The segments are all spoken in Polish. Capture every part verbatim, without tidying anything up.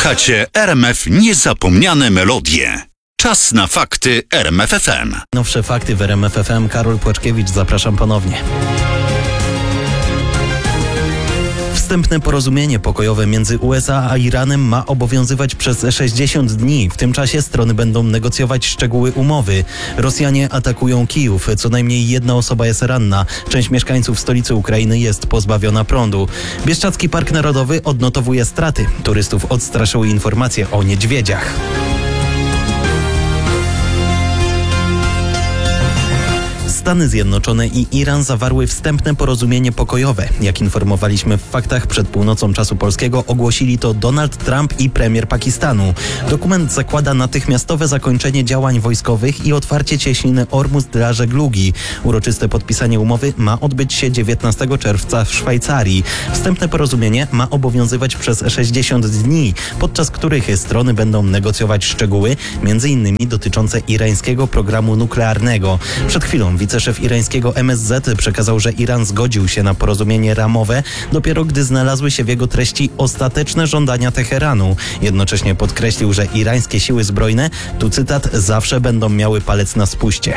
Słuchacie R M F Niezapomniane Melodie. Czas na fakty R M F F M. Nowsze fakty w R M F F M. Karol Płaczkiewicz, zapraszam ponownie. Wstępne porozumienie pokojowe między U S A a Iranem ma obowiązywać przez sześćdziesiąt dni. W tym czasie strony będą negocjować szczegóły umowy. Rosjanie atakują Kijów. Co najmniej jedna osoba jest ranna. Część mieszkańców stolicy Ukrainy jest pozbawiona prądu. Bieszczadzki Park Narodowy odnotowuje straty. Turystów odstraszyły informacje o niedźwiedziach. Stany Zjednoczone i Iran zawarły wstępne porozumienie pokojowe. Jak informowaliśmy w faktach, przed północą czasu polskiego ogłosili to Donald Trump i premier Pakistanu. Dokument zakłada natychmiastowe zakończenie działań wojskowych i otwarcie cieśniny Ormus dla żeglugi. Uroczyste podpisanie umowy ma odbyć się dziewiętnastego czerwca w Szwajcarii. Wstępne porozumienie ma obowiązywać przez sześćdziesiąt dni, podczas których strony będą negocjować szczegóły, między innymi dotyczące irańskiego programu nuklearnego. Przed chwilą Wiceszef irańskiego M S Z przekazał, że Iran zgodził się na porozumienie ramowe, dopiero gdy znalazły się w jego treści ostateczne żądania Teheranu. Jednocześnie podkreślił, że irańskie siły zbrojne, tu cytat, zawsze będą miały palec na spuście.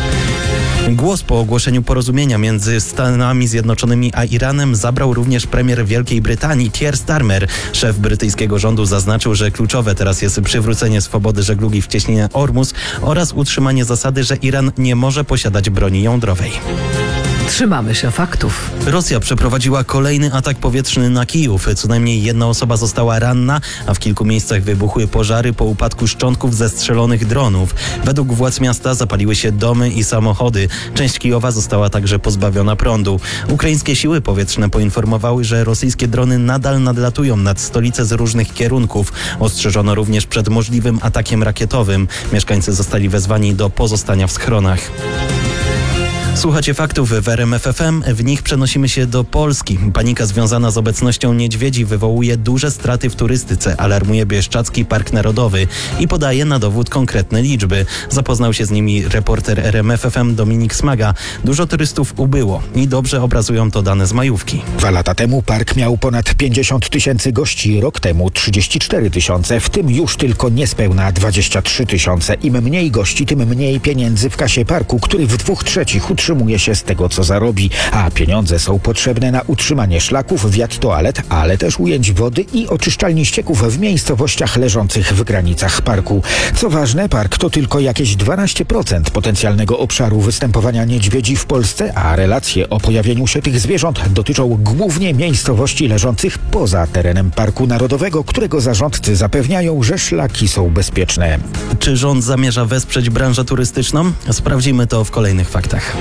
Głos po ogłoszeniu porozumienia między Stanami Zjednoczonymi a Iranem zabrał również premier Wielkiej Brytanii Keir Starmer. Szef brytyjskiego rządu zaznaczył, że kluczowe teraz jest przywrócenie swobody żeglugi w cieśninie Ormus oraz utrzymanie zasady, że Iran nie może posiadać broni jądrowej. Trzymamy się faktów. Rosja przeprowadziła kolejny atak powietrzny na Kijów. Co najmniej jedna osoba została ranna, a w kilku miejscach wybuchły pożary po upadku szczątków zestrzelonych dronów. Według władz miasta zapaliły się domy i samochody. Część Kijowa została także pozbawiona prądu. Ukraińskie siły powietrzne poinformowały, że rosyjskie drony nadal nadlatują nad stolicę z różnych kierunków. Ostrzeżono również przed możliwym atakiem rakietowym. Mieszkańcy zostali wezwani do pozostania w schronach. Słuchacie faktów w R M F F M, w nich przenosimy się do Polski. Panika związana z obecnością niedźwiedzi wywołuje duże straty w turystyce, alarmuje Bieszczadzki Park Narodowy i podaje na dowód konkretne liczby. Zapoznał się z nimi reporter R M F F M Dominik Smaga. Dużo turystów ubyło i dobrze obrazują to dane z majówki. Dwa lata temu park miał ponad pięćdziesiąt tysięcy gości, rok temu trzydzieści cztery tysiące, w tym już tylko niespełna dwadzieścia trzy tysiące. Im mniej gości, tym mniej pieniędzy w kasie parku, który w dwóch trzecich utrzymuje się z tego, co zarobi, a pieniądze są potrzebne na utrzymanie szlaków, wiat toalet, ale też ujęć wody i oczyszczalni ścieków w miejscowościach leżących w granicach parku. Co ważne, park to tylko jakieś dwanaście procent potencjalnego obszaru występowania niedźwiedzi w Polsce, a relacje o pojawieniu się tych zwierząt dotyczą głównie miejscowości leżących poza terenem Parku Narodowego, którego zarządcy zapewniają, że szlaki są bezpieczne. Czy rząd zamierza wesprzeć branżę turystyczną? Sprawdzimy to w kolejnych faktach.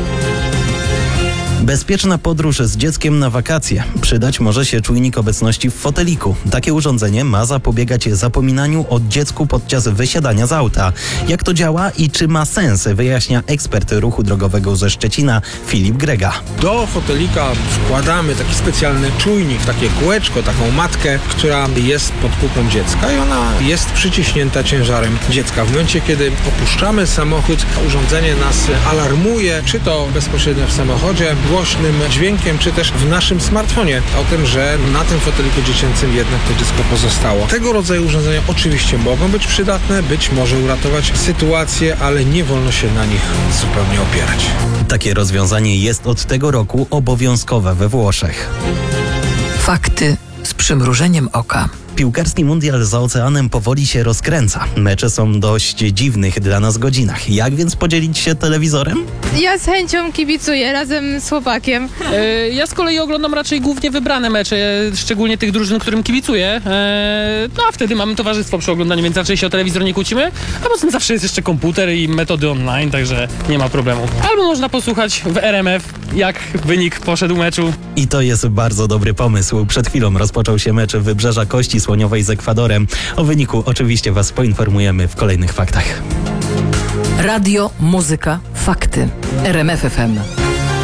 Bezpieczna podróż z dzieckiem na wakacje. Przydać może się czujnik obecności w foteliku. Takie urządzenie ma zapobiegać zapominaniu o dziecku podczas wysiadania z auta. Jak to działa i czy ma sens, wyjaśnia ekspert ruchu drogowego ze Szczecina Filip Grega. Do fotelika wkładamy taki specjalny czujnik, takie kółeczko, taką matkę, która jest pod pupą dziecka i ona jest przyciśnięta ciężarem dziecka. W momencie, kiedy opuszczamy samochód, urządzenie nas alarmuje, czy to bezpośrednio w samochodzie, głośnym dźwiękiem, czy też w naszym smartfonie o tym, że na tym foteliku dziecięcym jednak to dziecko pozostało. Tego rodzaju urządzenia oczywiście mogą być przydatne, być może uratować sytuację, ale nie wolno się na nich zupełnie opierać. Takie rozwiązanie jest od tego roku obowiązkowe we Włoszech. Fakty z przymrużeniem oka. Piłkarski mundial za oceanem powoli się rozkręca. Mecze są dość dziwnych dla nas godzinach. Jak więc podzielić się telewizorem? Ja z chęcią kibicuję razem z chłopakiem. E, ja z kolei oglądam raczej głównie wybrane mecze, szczególnie tych drużyn, którym kibicuję. E, no a wtedy mamy towarzystwo przy oglądaniu, więc raczej się o telewizor nie kłócimy. A poza tym zawsze jest jeszcze komputer i metody online, także nie ma problemu. Albo można posłuchać w R M F, jak wynik poszedł meczu. I to jest bardzo dobry pomysł. Przed chwilą rozpoczął się mecz Wybrzeża Kości Słoniowej z Ekwadorem. O wyniku oczywiście Was poinformujemy w kolejnych faktach. Radio, muzyka, fakty. R M F F M.